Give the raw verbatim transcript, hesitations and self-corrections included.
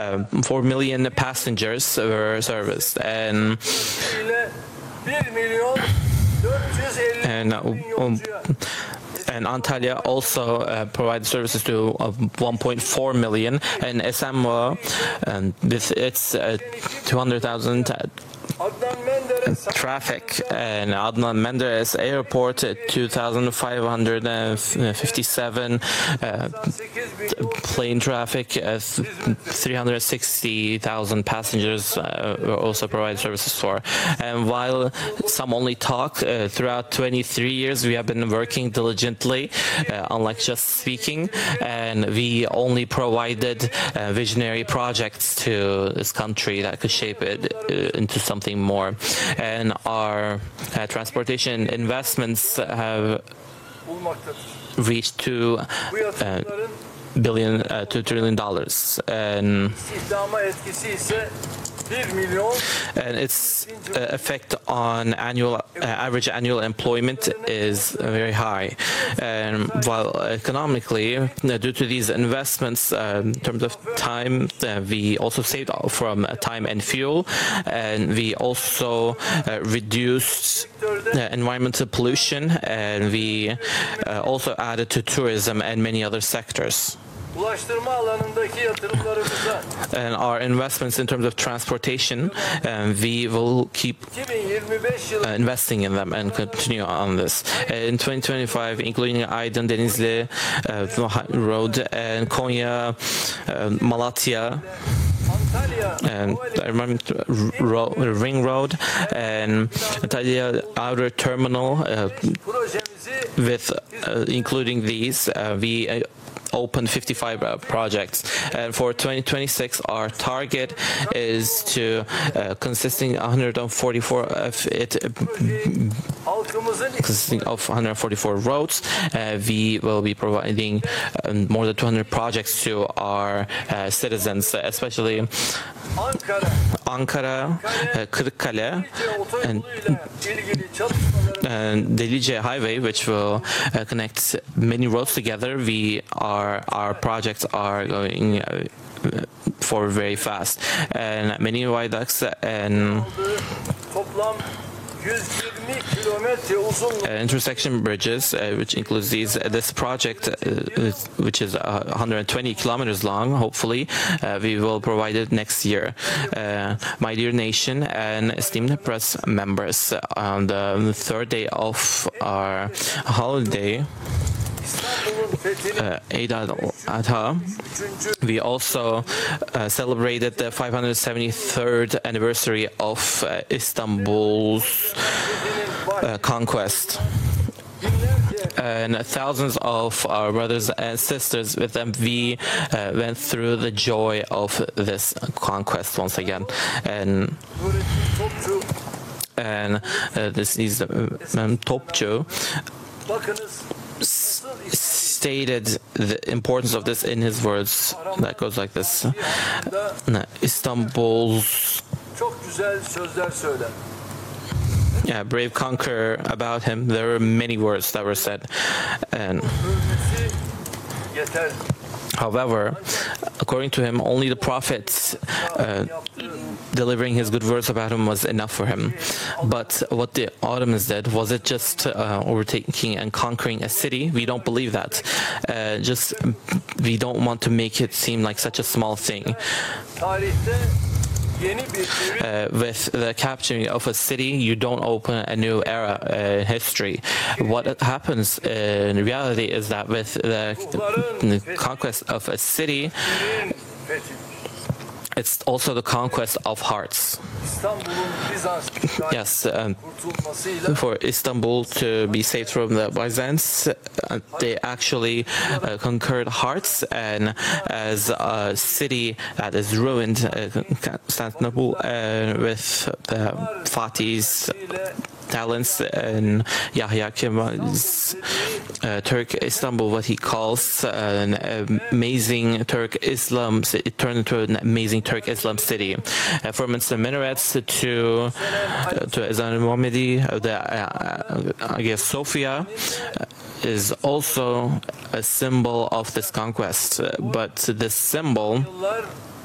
uh, four million passengers were serviced, and and um, and Antalya also uh, provides services to uh, one point four million, and Esenboğa, and with its uh, two hundred thousand traffic, and Adnan Menderes Airport uh, two thousand five hundred fifty-seven uh, plane traffic, uh, three hundred sixty thousand passengers uh, also provide services for. And while some only talk, uh, throughout twenty-three years we have been working diligently, uh, unlike just speaking, and we only provided uh, visionary projects to this country that could shape it uh, into something more. And our uh, transportation investments have reached two uh, billion, uh, two trillion dollars, and and its uh, effect on annual uh, average annual employment is very high. And while economically, uh, due to these investments, uh, in terms of time, uh, we also saved from time and fuel, and we also uh, reduced uh, environmental pollution, and we uh, also added to tourism and many other sectors. And our investments in terms of transportation, um, we will keep uh, investing in them and continue on this. In twenty twenty-five, including Aydın Denizli uh, Road and Konya, uh, Malatya, and I remember ro Ring Road and Antalya Outer Terminal, uh, with uh, including these, uh, we uh, opened fifty-five uh, projects, and for twenty twenty-six our target is to uh, consisting one hundred forty-four of it uh, consisting of one hundred forty-four roads. Uh, we will be providing um, more than two hundred projects to our uh, citizens, especially Ankara, uh, Kırıkkale, and, and Delice Highway, which will uh, connect many roads together. We are our projects are going uh, forward very fast, and many viaducts and Uh, intersection bridges, uh, which includes these. Uh, this project, uh, is, which is uh, one hundred twenty kilometers long, hopefully, uh, we will provide it next year. Uh, my dear nation and esteemed press members, on the third day of our holiday, Uh, Eid al-Adha, we also uh, celebrated the five hundred seventy-third anniversary of uh, Istanbul's uh, conquest. And thousands of our brothers and sisters with them, we uh, went through the joy of this conquest once again. And and uh, this is uh, um, Topçu stated the importance of this in his words. That goes like this: Istanbul's yeah, brave conqueror. About him, there were many words that were said, and however, according to him, only the prophets uh, delivering his good words about him was enough for him. But what the Ottomans did, was it just uh, overtaking and conquering a city? We don't believe that. Uh, just we don't want to make it seem like such a small thing. Uh, with the capturing of a city, you don't open a new era uh, in history. What happens in reality is that with the, the conquest of a city, it's also the conquest of hearts. Yes, um, for Istanbul to be saved from the Byzants, uh, they actually uh, conquered hearts, and as a city that is ruined, uh, Constantinople, uh, with the Fatih's talents and Yahya Kemal's uh, Turk Istanbul, what he calls uh, an amazing Turk Islam, it turned into an amazing Turk Islam city. Uh, from its minarets to uh, to Ezan Muhammadi, uh, the uh, Hagia Sophia uh, is also a symbol of this conquest. Uh, but this symbol